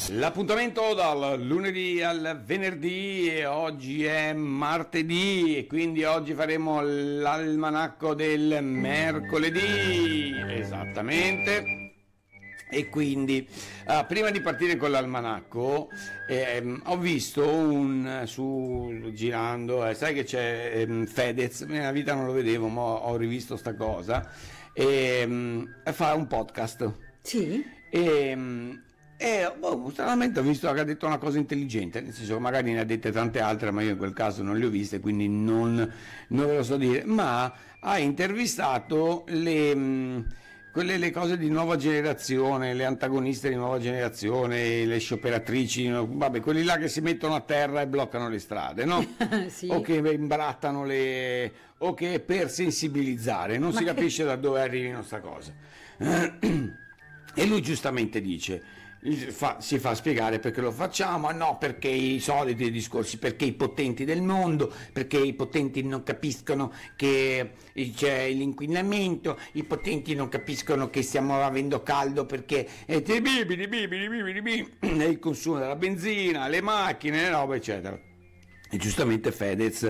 L'appuntamento dal lunedì al venerdì e oggi è martedì e quindi oggi faremo l'almanacco del mercoledì, esattamente. E quindi prima di partire con l'almanacco ho visto girando, sai che c'è Fedez, nella vita non lo vedevo, ma ho rivisto sta cosa, fa un podcast. Sì. Stranamente ho visto che ha detto una cosa intelligente, nel senso che magari ne ha dette tante altre, ma io in quel caso non le ho viste, quindi non ve lo so dire, ma ha intervistato le cose di nuova generazione, le antagoniste di nuova generazione, le scioperatrici, vabbè, quelli là che si mettono a terra e bloccano le strade, no? Sì. O che imbrattano o che per sensibilizzare, non si capisce da dove arrivino sta cosa. E lui giustamente dice, si fa spiegare perché lo facciamo, no, perché i soliti discorsi, perché i potenti del mondo, perché i potenti non capiscono che c'è l'inquinamento, i potenti non capiscono che stiamo avendo caldo perché il consumo della benzina, le macchine, le robe, eccetera. E giustamente Fedez